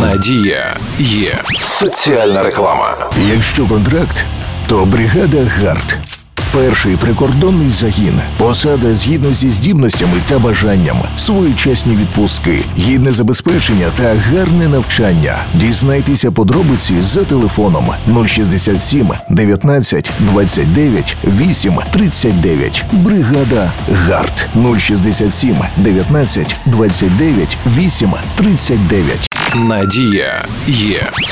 Надія є. Соціальна реклама. Якщо контракт, то бригада ГАРД. Перший прикордонний загін. Посада згідно зі здібностями та бажанням. Своєчасні відпустки, гідне забезпечення та гарне навчання. Дізнайтеся подробиці за телефоном 067 19 29 8 39. Бригада ГАРД 067 19 29 8 39. Надія є.